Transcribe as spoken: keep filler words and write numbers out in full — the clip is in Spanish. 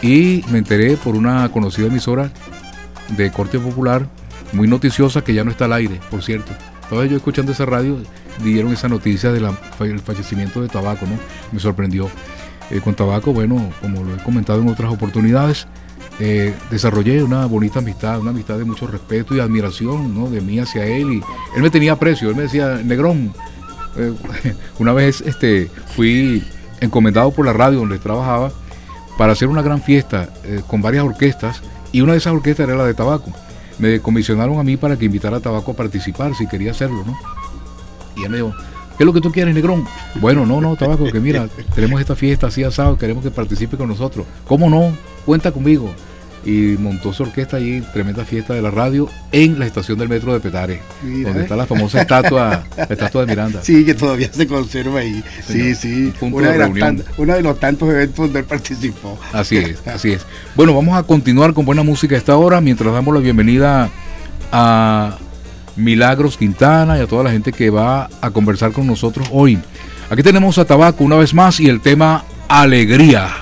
y me enteré por una conocida emisora de corte popular, muy noticiosa, que ya no está al aire, por cierto. Estaba yo escuchando esa radio, dieron esa noticia del fallecimiento de Tabaco, ¿no? Me sorprendió. Eh, con Tabaco, bueno, como lo he comentado en otras oportunidades, eh, desarrollé una bonita amistad, una amistad de mucho respeto y admiración, ¿no? De mí hacia él, y él me tenía aprecio. Él me decía, Negrón, eh, una vez este, fui encomendado por la radio donde trabajaba para hacer una gran fiesta eh, con varias orquestas, y una de esas orquestas era la de Tabaco. Me comisionaron a mí para que invitara a Tabaco a participar, si quería hacerlo, ¿no? Y él me dijo, ¿qué es lo que tú quieres, Negrón? Bueno, no, no, Tabaco, que mira, tenemos esta fiesta así asado, queremos que participe con nosotros. ¿Cómo no? Cuenta conmigo. Y montó su orquesta allí, tremenda fiesta de la radio, en la estación del metro de Petare, mira, donde eh. está la famosa estatua, la estatua de Miranda. Sí, que todavía se conserva ahí. Sí, sí, sí. Una de, de tan, uno de los tantos eventos donde él participó. Así es, así es. Bueno, vamos a continuar con buena música a esta hora, mientras damos la bienvenida a Milagros Quintana y a toda la gente que va a conversar con nosotros hoy. Aquí tenemos a Tabaco una vez más y el tema Alegría.